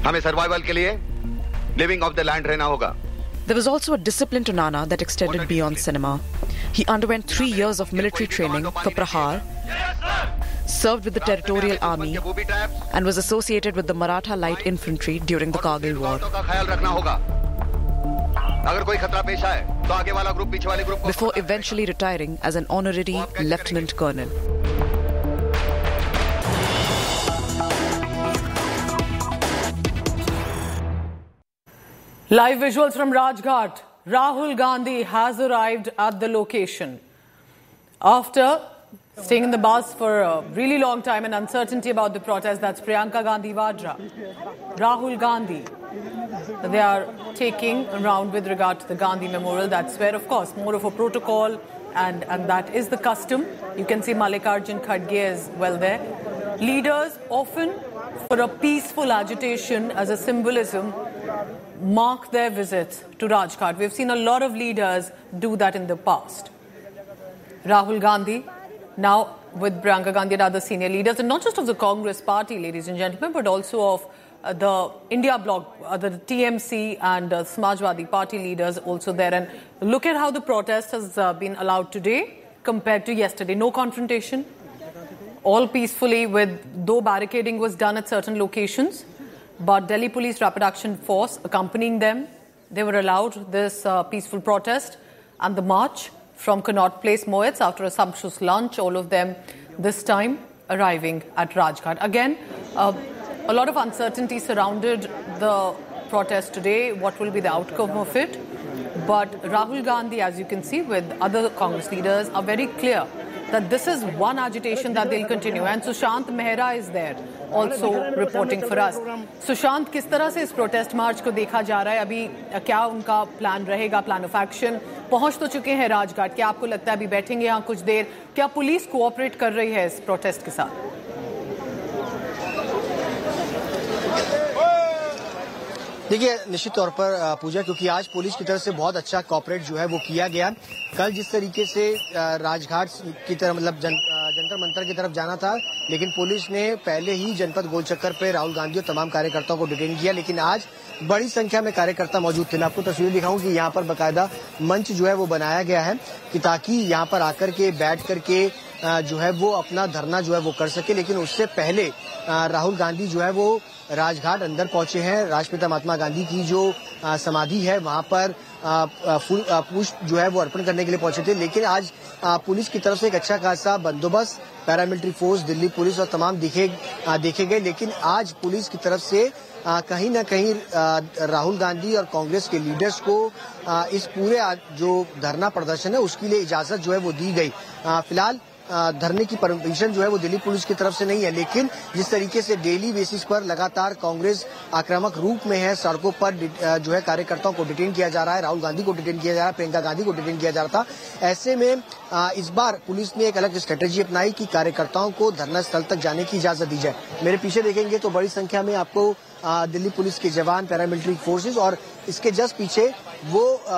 हमें सर्वाइवल के लिए लिविंग ऑफ द लैंड रहना होगा। There was also a discipline to Nana that extended beyond cinema. He underwent 3 years of military training for Prahar, served with the Territorial Army, and was associated with the Maratha Light Infantry during the Kargil War. Before eventually retiring as an honorary lieutenant colonel. Live visuals from Rajghat. Rahul Gandhi has arrived at the location. After staying in the bus for a really long time and uncertainty about the protest, that's Priyanka Gandhi Vadra. Rahul Gandhi. They are taking around with regard to the Gandhi Memorial. That's where, of course, more of a protocol and that is the custom. You can see Mallikarjun Kharge as well there. Leaders often, for a peaceful agitation as a symbolism, mark their visits to Rajghat. We've seen a lot of leaders do that in the past. Rahul Gandhi, now with Priyanka Gandhi and other senior leaders, and not just of the Congress party, ladies and gentlemen, but also of the India bloc, the TMC and Samajwadi party leaders also there. And look at how the protest has been allowed today compared to yesterday. No confrontation, all peacefully, though barricading was done at certain locations. But Delhi Police Rapid Action Force accompanying them, they were allowed this peaceful protest and the march from Connaught Place, Moets, after a sumptuous lunch, all of them this time arriving at Rajghat. Again, a lot of uncertainty surrounded the protest today. What will be the outcome of it? But Rahul Gandhi, as you can see, with other Congress leaders, are very clear that this is one agitation that they'll continue. And Sushant Mehra is there also reporting for us. Sushant, किस तरह से इस protest मार्च को देखा जा रहा है? अभी क्या उनका प्लान रहेगा, प्लान ऑफ एक्शन? पहुंच तो चुके हैं राजघाट. क्या आपको लगता है अभी बैठेंगे यहाँ कुछ देर? क्या पुलिस कोऑपरेट कर रही है इस प्रोटेस्ट के साथ? देखिए, निश्चित तौर पर पूजा, क्योंकि आज पुलिस की तरफ से बहुत अच्छा कोऑपरेट जो है वो किया गया। कल जिस तरीके से राजघाट की तरफ, मतलब जंतर मंतर की तरफ जाना था, लेकिन पुलिस ने पहले ही जनपद गोलचक्कर पे राहुल गांधी और तमाम कार्यकर्ताओं को डिटेन किया। लेकिन आज बड़ी संख्या में कार्यकर्ता मौजूद थे। मैं आपको तस्वीर दिखाऊं कि यहाँ पर बाकायदा मंच जो है वो बनाया गया है कि ताकि यहाँ पर आकर के बैठ करके जो है वो अपना धरना जो है वो कर सके। लेकिन उससे पहले राहुल गांधी जो है वो राजघाट अंदर पहुंचे हैं। राष्ट्रपिता महात्मा गांधी की जो समाधि है वहां पर पुष्प जो है वो अर्पण करने के लिए पहुंचे थे। लेकिन आज पुलिस की तरफ से एक अच्छा खासा बंदोबस्त, पैरामिलिट्री फोर्स, दिल्ली पुलिस और तमाम देखे गए। लेकिन आज पुलिस की तरफ से कहीं न कहीं राहुल गांधी और कांग्रेस के लीडर्स को इस पूरे जो धरना प्रदर्शन है उसके लिए इजाजत जो है वो दी गई। फिलहाल धरने की परमिशन जो है वो दिल्ली पुलिस की तरफ से नहीं है। लेकिन जिस तरीके से डेली बेसिस पर लगातार कांग्रेस आक्रामक रूप में है, सड़कों पर जो है कार्यकर्ताओं को डिटेन किया जा रहा है, राहुल गांधी को डिटेन किया जा रहा है, प्रियंका गांधी को डिटेन किया जा रहा था। ऐसे में इस बार पुलिस ने एक अलग स्ट्रेटेजी अपनाई कि कार्यकर्ताओं को धरना स्थल तक जाने की इजाजत दी जाए। मेरे पीछे देखेंगे तो बड़ी संख्या में आपको दिल्ली पुलिस के जवान, पैरामिलिट्री फोर्सेस, और इसके जस्ट पीछे वो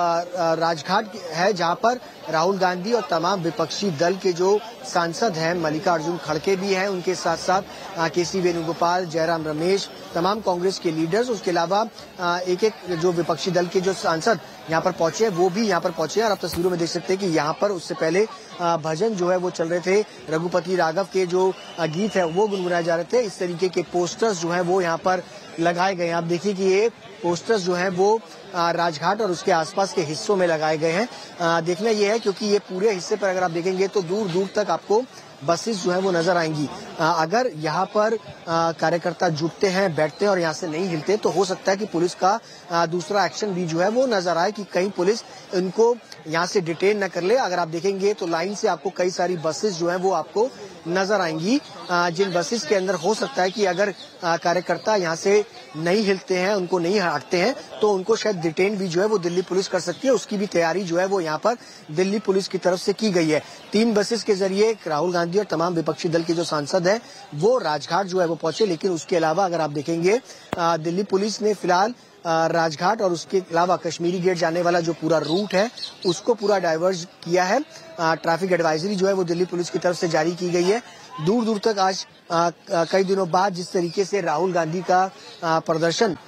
राजघाट है जहां पर राहुल गांधी और तमाम विपक्षी दल के जो सांसद हैं, मल्लिकार्जुन खड़गे भी हैं, उनके साथ साथ केसी वेणुगोपाल, जयराम रमेश, तमाम कांग्रेस के लीडर्स, उसके अलावा एक जो विपक्षी दल के जो सांसद यहाँ पर पहुंचे हैं वो भी यहाँ पर पहुंचे हैं। और आप तस्वीरों में देख सकते हैं कि यहाँ पर उससे पहले भजन जो है वो चल रहे थे, रघुपति राघव के जो गीत है वो गुनगुनाए जा रहे थे। इस तरीके के पोस्टर्स जो है वो यहाँ पर लगाए गए हैं। आप देखिए कि ये पोस्टर्स जो हैं वो राजघाट और उसके आसपास के हिस्सों में लगाए गए हैं। देखना ये है क्योंकि ये पूरे हिस्से पर अगर आप देखेंगे तो दूर दूर तक आपको बसेस जो है वो नजर आएंगी। अगर यहाँ पर कार्यकर्ता जुटते हैं, बैठते हैं और यहाँ से नहीं हिलते तो हो सकता है कि पुलिस का दूसरा एक्शन भी जो है वो नजर आए कि कहीं पुलिस इनको यहाँ से डिटेन न कर ले। अगर आप देखेंगे तो लाइन से आपको कई सारी बसेस जो है वो आपको नजर आएंगी, जिन बसेस के अंदर हो सकता है कि अगर कार्यकर्ता यहाँ से नहीं हिलते हैं, उनको नहीं हटाते हैं तो उनको शायद डिटेन भी जो है वो दिल्ली पुलिस कर सकती है। उसकी भी तैयारी जो है वो यहाँ पर दिल्ली पुलिस की तरफ से की गई है। 3 बसेस के जरिए राहुल गांधी और तमाम विपक्षी दल के जो सांसद हैं वो राजघाट जो है वो पहुंचे। लेकिन उसके अलावा अगर आप देखेंगे दिल्ली पुलिस ने फिलहाल राजघाट और उसके अलावा कश्मीरी गेट जाने वाला जो पूरा रूट है उसको पूरा डाइवर्ज किया है। ट्रैफिक एडवाइजरी जो है वो दिल्ली पुलिस की तरफ से जारी की गई है। दूर दूर तक आज कई दिनों बाद जिस तरीके से राहुल गांधी का प्रदर्शन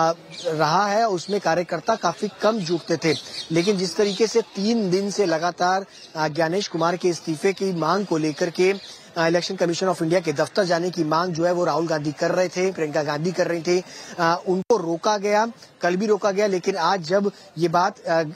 रहा है उसमें कार्यकर्ता काफी कम जुटते थे, लेकिन जिस तरीके से 3 दिन से लगातार ज्ञानेश कुमार के इस्तीफे की मांग को लेकर के इलेक्शन कमीशन ऑफ इंडिया के दफ्तर जाने की मांग जो है वो राहुल गांधी कर रहे थे, प्रियंका गांधी कर रही थी, उनको रोका गया, कल भी रोका गया, लेकिन आज जब ये बात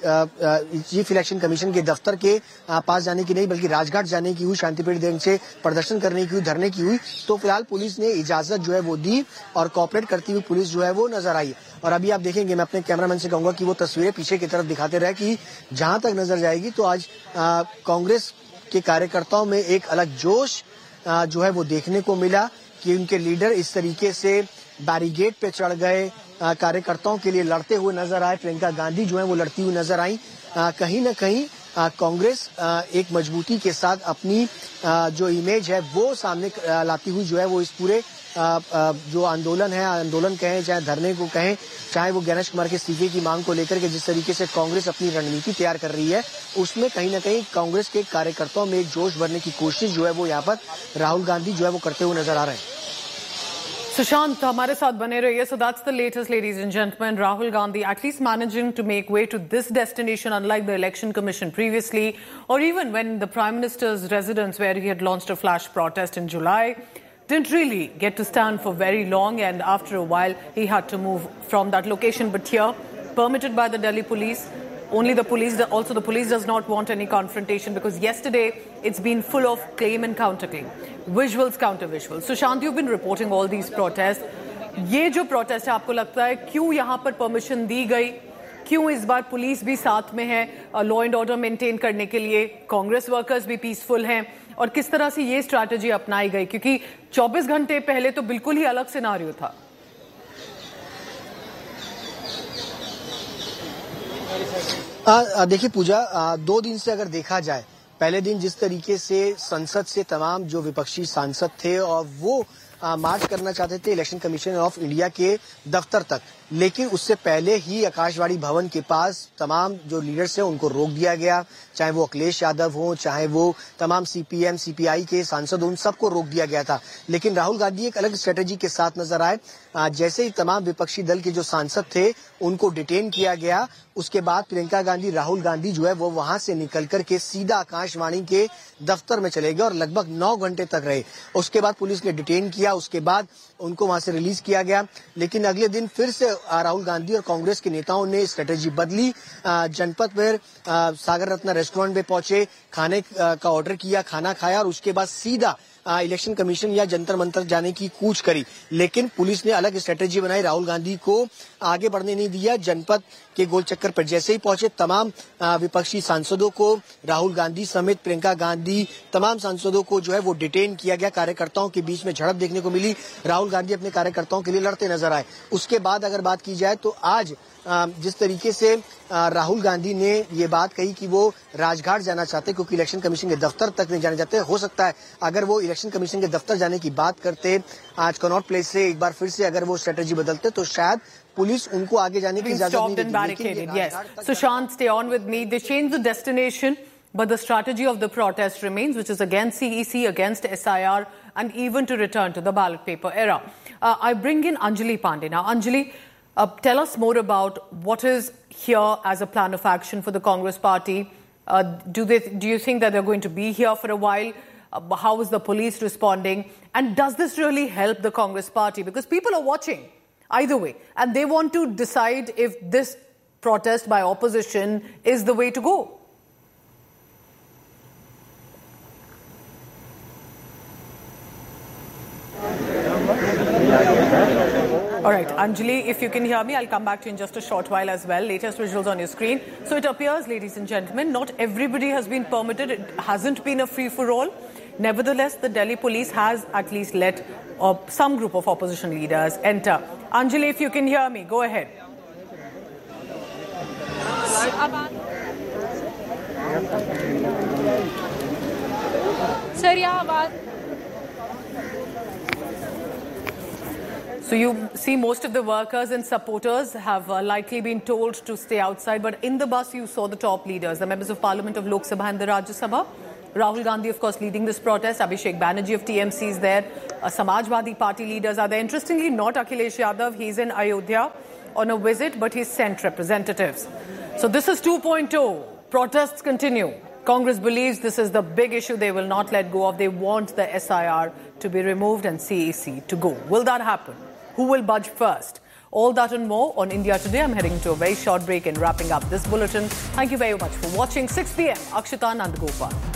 चीफ इलेक्शन कमीशन के दफ्तर के पास जाने की नहीं बल्कि राजघाट जाने की हुई, शांतिप्रिय ढंग से प्रदर्शन करने की हुई, धरने की हुई, तो फिलहाल पुलिस ने इजाजत जो है वो दी और कॉपरेट करती हुई पुलिस जो है वो नजर आई। और अभी आप देखेंगे, मैं अपने कैमरामैन से कहूंगा कि वो तस्वीरें पीछे की तरफ दिखाते रहे कि जहां तक नजर जाएगी तो आज कांग्रेस के कार्यकर्ताओं में एक अलग जोश जो है वो देखने को मिला कि उनके लीडर इस तरीके से बैरिकेड पे चढ़ गए, कार्यकर्ताओं के लिए लड़ते हुए नजर आए। प्रियंका गांधी जो है वो लड़ती हुई नजर आई। कहीं न कहीं कांग्रेस एक मजबूती के साथ अपनी जो इमेज है वो सामने लाती हुई जो है वो इस पूरे जो आंदोलन है, आंदोलन कहें चाहे धरने को कहें, चाहे वो ज्ञानेश कुमार के इस्तीफे की मांग को लेकर के जिस तरीके से कांग्रेस अपनी रणनीति तैयार कर रही है, उसमें कहीं न कहीं कांग्रेस के कार्यकर्ताओं में एक जोश भरने की कोशिश जो है वो यहाँ पर राहुल गांधी जो है वो करते हुए नजर आ रहे हैं। Sushant, हमारे साथ बने रहिए. So that's the latest, ladies and gentlemen. Rahul Gandhi at least managing to make way to this destination, unlike the Election Commission previously, or even when the Prime Minister's residence, where he had launched a flash protest in July, didn't really get to stand for very long, and after a while he had to move from that location. But here, permitted by the Delhi police, only the police, also the police does not want any confrontation, because yesterday it's been full of claim and counterclaim, visuals counter visuals. Sushant, you've been reporting all these protests. ये जो protest है, आपको लगता है क्यों यहाँ पर permission दी गई, क्यों इस बार पुलिस भी साथ में है लॉ एंड ऑर्डर मेंटेन करने के लिए, कांग्रेस वर्कर्स भी पीसफुल हैं, और किस तरह से ये स्ट्रैटेजी अपनाई गई, क्योंकि 24 घंटे पहले तो बिल्कुल ही अलग सिनारियो था। देखिए पूजा, 2 दिन से अगर देखा जाए, पहले दिन जिस तरीके से संसद से तमाम जो विपक्षी सांसद थे और वो मार्च करना चाहते थे इलेक्शन कमीशन ऑफ इंडिया के दफ्तर तक, लेकिन उससे पहले ही आकाशवाणी भवन के पास तमाम जो लीडर्स हैं उनको रोक दिया गया, चाहे वो अखिलेश यादव हो, चाहे वो तमाम सीपीएम सीपीआई के सांसद, उन सबको रोक दिया गया था। लेकिन राहुल गांधी एक अलग स्ट्रेटेजी के साथ नजर आए। जैसे ही तमाम विपक्षी दल के जो सांसद थे उनको डिटेन किया गया, उसके बाद प्रियंका गांधी, राहुल गांधी जो है वो वहां से निकल करके सीधा आकाशवाणी के दफ्तर में चले गए और लगभग 9 घंटे तक रहे। उसके बाद पुलिस ने डिटेन किया, उसके बाद उनको वहां से रिलीज किया गया। लेकिन अगले दिन फिर से राहुल गांधी और कांग्रेस के नेताओं ने स्ट्रेटेजी बदली, जनपथ में सागर रत्न रेस्टोरेंट में पहुंचे, खाने का ऑर्डर किया, खाना खाया और उसके बाद सीधा इलेक्शन कमीशन या जंतर मंतर जाने की कूच करी। लेकिन पुलिस ने अलग स्ट्रेटेजी बनाई, राहुल गांधी को आगे बढ़ने नहीं दिया। जनपद के गोल चक्कर पर जैसे ही पहुंचे, तमाम विपक्षी सांसदों को, राहुल गांधी समेत प्रियंका गांधी, तमाम सांसदों को जो है वो डिटेन किया गया। कार्यकर्ताओं के बीच में झड़प देखने को मिली, राहुल गांधी अपने कार्यकर्ताओं के लिए लड़ते नजर आए। उसके बाद अगर बात की जाए तो आज जिस तरीके से राहुल गांधी ने ये बात कही कि वो राजघाट जाना चाहते क्योंकि इलेक्शन कमीशन के दफ्तर तक नहीं जाना चाहते, हो सकता है अगर वो इलेक्शन कमीशन के दफ्तर जाने की बात करते आज कनॉट प्लेस से एक बार फिर से अगर वो स्ट्रेटेजी बदलते तो शायद पुलिस उनको आगे जाने की इजाजत नहीं देती। Sushant, stay on with me. They changed the destination, but the strategy of the protest remains, which is against CEC, against SIR, and even to return to the ballot paper era. I bring in Anjali Pandey. Now, Anjali, tell us more about what is here as a plan of action for the Congress party. Do you think that they're going to be here for a while? How is the police responding? And does this really help the Congress party? Because people are watching either way, and they want to decide if this protest by opposition is the way to go. All right, Anjali, if you can hear me, I'll come back to you in just a short while as well. Latest visuals on your screen. So it appears, ladies and gentlemen, not everybody has been permitted. It hasn't been a free-for-all. Nevertheless, the Delhi police has at least let some group of opposition leaders enter. Anjali, if you can hear me, go ahead. Sir, yeah, So you see most of the workers and supporters have likely been told to stay outside, but in the bus you saw the top leaders, the members of Parliament of Lok Sabha and the Rajya Sabha. Rahul Gandhi, of course, leading this protest. Abhishek Banerjee of TMC is there. Samajwadi Party leaders are there. Interestingly, not Akhilesh Yadav. He's in Ayodhya on a visit, but he's sent representatives. So this is 2.0. Protests continue. Congress believes this is the big issue they will not let go of. They want the SIR to be removed and CAC to go. Will that happen? Who will budge first? All that and more on India Today. I'm heading to a very short break and wrapping up this bulletin. Thank you very much for watching. 6 p.m. Akshita Nandagopal.